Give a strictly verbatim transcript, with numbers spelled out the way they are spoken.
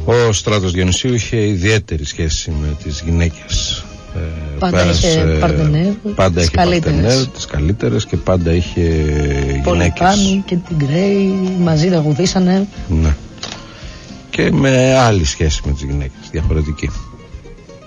Ο Στράτος Διονυσίου είχε ιδιαίτερη σχέση με τις γυναίκες. Πάντα πέρασε, είχε παρτενέρ, πάντα τις είχε παρτενέρ, τις καλύτερες, και πάντα είχε γυναίκες. Πολυπάνη και την Γκρέι μαζί τραγουδήσανε. Ναι. Και με άλλη σχέση με τις γυναίκες, διαφορετική.